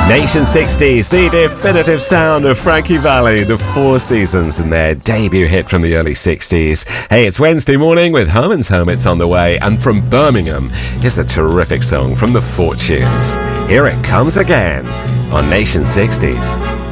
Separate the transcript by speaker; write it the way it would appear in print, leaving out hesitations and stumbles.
Speaker 1: Nation 60s, the definitive sound of Frankie Valli, the Four Seasons and their debut hit from the early 60s. Hey, it's Wednesday morning with Herman's Hermits on the way, and from Birmingham, here's a terrific song from the Fortunes. Here it comes again on Nation 60s.